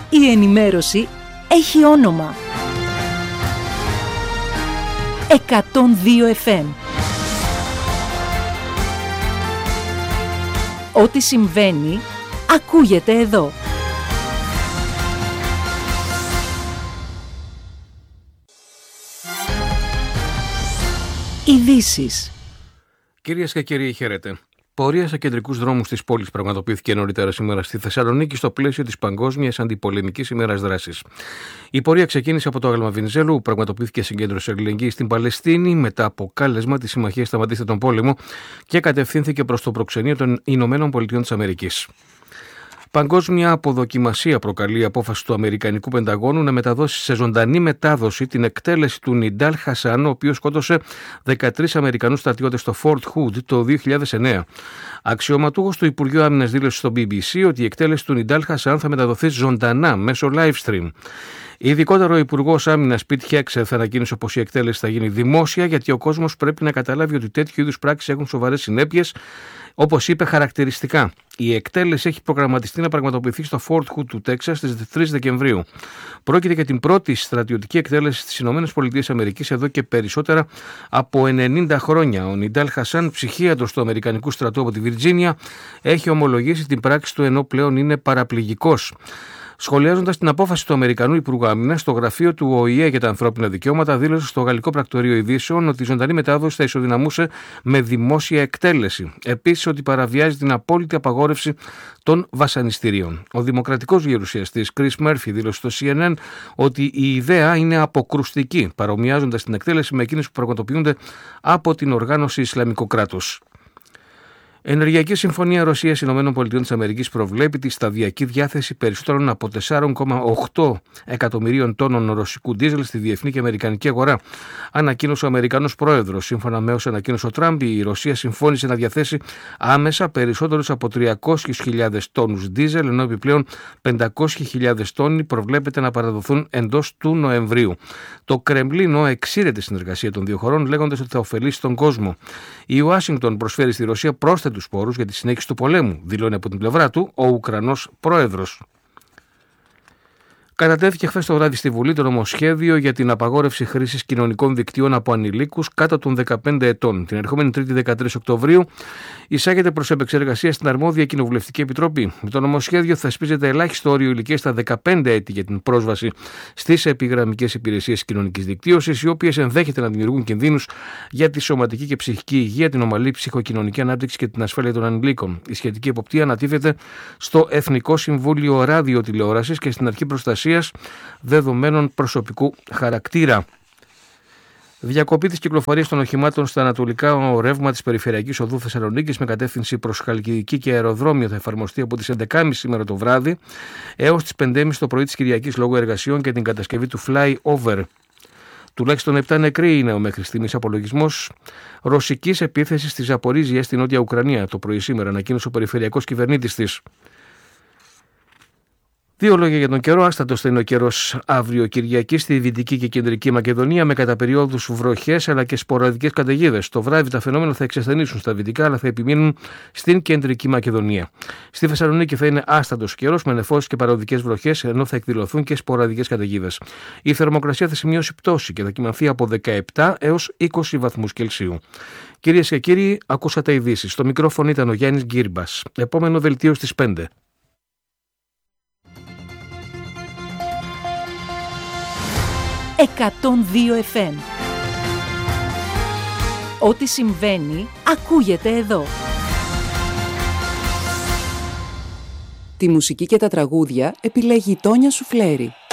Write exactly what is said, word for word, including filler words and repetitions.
Η ενημέρωση έχει όνομα. εκατόν δύο εφ εμ. Ό,τι συμβαίνει, ακούγεται εδώ. Ειδήσεις. Κυρίες και κύριοι, χαίρετε. Πορεία σε κεντρικούς δρόμους της πόλης πραγματοποιήθηκε νωρίτερα σήμερα στη Θεσσαλονίκη στο πλαίσιο της Παγκόσμιας Αντιπολεμικής ημέρας δράσης. Η πορεία ξεκίνησε από το Άγαλμα Βενιζέλου, που πραγματοποιήθηκε συγκέντρωση αλληλεγγύης στην Παλαιστίνη μετά από κάλεσμα της Συμμαχίας Σταματήστε τον Πόλεμο και κατευθύνθηκε προς το προξενείο των Ηνωμένων Πολιτειών της Αμερικής. Παγκόσμια αποδοκιμασία προκαλεί η απόφαση του Αμερικανικού Πενταγώνου να μεταδώσει σε ζωντανή μετάδοση την εκτέλεση του Νιντάλ Χασάν, ο οποίος σκότωσε δεκατρείς Αμερικανούς στρατιώτες στο Fort Hood το δύο χιλιάδες εννέα. Αξιωματούχος του Υπουργείου Άμυνας δήλωσε στο μπι μπι σι ότι η εκτέλεση του Νιντάλ Χασάν θα μεταδοθεί ζωντανά μέσω live stream. Ειδικότερα, ο Υπουργός Άμυνας Πιτ Χέξεθ ανακοίνωσε πως η εκτέλεση θα γίνει δημόσια, γιατί ο κόσμος πρέπει να καταλάβει ότι τέτοιου είδους πράξεις έχουν σοβαρές συνέπειες. Όπως είπε χαρακτηριστικά, η εκτέλεση έχει προγραμματιστεί να πραγματοποιηθεί στο Fort Hood του Τέξας στις τρεις Δεκεμβρίου. Πρόκειται για την πρώτη στρατιωτική εκτέλεση στις ΗΠΑ εδώ και περισσότερα από ενενήντα χρόνια. Ο Νιντάλ Χασάν, ψυχίατρος του Αμερικανικού στρατού από τη Βιρτζίνια, έχει ομολογήσει την πράξη του ενώ πλέον είναι παραπληγικός. Σχολιάζοντας την απόφαση του Αμερικανού Υπουργού Άμυνας, το γραφείο του Ο Η Ε για τα ανθρώπινα δικαιώματα δήλωσε στο Γαλλικό Πρακτορείο Ειδήσεων ότι η ζωντανή μετάδοση θα ισοδυναμούσε με δημόσια εκτέλεση. Επίσης, ότι παραβιάζει την απόλυτη απαγόρευση των βασανιστήριων. Ο δημοκρατικός γερουσιαστής Chris Murphy δήλωσε στο Σι Εν Εν ότι η ιδέα είναι αποκρουστική, παρομοιάζοντας την εκτέλεση με εκείνες που πραγματοποιούνται από την οργάνωση Ισλαμικό κράτος. Ενεργειακή Συμφωνία Ρωσίας-Ηνωμένων Πολιτειών της Αμερικής προβλέπει τη σταδιακή διάθεση περισσότερων από τέσσερα κόμμα οκτώ εκατομμυρίων τόνων ρωσικού ντίζελ στη διεθνή και αμερικανική αγορά. Ανακοίνωσε ο Αμερικανός Πρόεδρος. Σύμφωνα με όσα ανακοίνωσε ο Τραμπ, η Ρωσία συμφώνησε να διαθέσει άμεσα περισσότερους από τριακόσιες χιλιάδες τόνους ντίζελ, ενώ επιπλέον πεντακόσιες χιλιάδες τόνοι προβλέπεται να παραδοθούν εντός του Νοεμβρίου. Το Κρεμλίνο εξήρε τη συνεργασία των δύο χωρών, λέγοντας ότι θα ωφελήσει τον κόσμο. Η Ουάσιγκτον προσφέρει στη Ρωσία πρόσθετους πόρους για τη συνέχιση του πολέμου, δηλώνει από την πλευρά του ο Ουκρανός πρόεδρος. Κατατέθηκε χθες το βράδυ στη Βουλή το νομοσχέδιο για την απαγόρευση χρήσης κοινωνικών δικτύων από ανηλίκους κάτω των δεκαπέντε ετών. Την ερχόμενη Τρίτη δεκατρείς Οκτωβρίου εισάγεται προς επεξεργασία στην αρμόδια Κοινοβουλευτική Επιτροπή. Με το νομοσχέδιο θεσπίζεται ελάχιστο όριο ηλικίας στα δεκαπέντε έτη για την πρόσβαση στις επιγραμμικές υπηρεσίες κοινωνικής δικτύωσης, οι οποίες ενδέχεται να δημιουργούν κινδύνους για τη σωματική και ψυχική υγεία, την ομαλή ψυχοκοινωνική ανάπτυξη και την ασφάλεια των ανηλίκων. Η σχετική εποπτεία ανατίθεται στο Εθνικό Συμβούλιο Ραδιοτηλεόρασης και στην Αρχή Προστασίας δεδομένων προσωπικού χαρακτήρα. Διακοπή της κυκλοφορίας των οχημάτων στα ανατολικά ρεύμα της Περιφερειακής Οδού Θεσσαλονίκης με κατεύθυνση προς Χαλκιδική και αεροδρόμιο θα εφαρμοστεί από τις έντεκα και μισή σήμερα το βράδυ έως τις πέντε και μισή το πρωί της Κυριακής λόγω εργασιών και την κατασκευή του fly-over. Τουλάχιστον επτά νεκροί είναι ο μέχρι στιγμής απολογισμός ρωσικής επίθεσης στη Ζαπορίζια στην Νότια Ουκρανία. Το πρωί σήμερα ανακοίνωσε ο περιφερειακός κυβερνήτης της. Δύο λόγια για τον καιρό. Άστατος θα είναι ο καιρός αύριο Κυριακή στη Δυτική και Κεντρική Μακεδονία με κατά περιόδους βροχές αλλά και σποραδικές καταιγίδες. Το βράδυ τα φαινόμενα θα εξασθενήσουν στα δυτικά αλλά θα επιμείνουν στην Κεντρική Μακεδονία. Στη Θεσσαλονίκη θα είναι άστατος καιρός με νεφώσεις και παροδικές βροχές ενώ θα εκδηλωθούν και σποραδικές καταιγίδες. Η θερμοκρασία θα σημειώσει πτώση και θα κυμανθεί από δεκαεπτά έως είκοσι βαθμούς Κελσίου. Κυρίες και κύριοι, ακούσατε ειδήσεις. Στο μικρόφωνο ήταν ο Γιάννης Γκύρμπας. Επόμενο δελτίο στις πέντε. εκατόν δύο εφ εμ. Ό,τι συμβαίνει, ακούγεται εδώ. Τη μουσική και τα τραγούδια επιλέγει η Τόνια Σουφλέρη.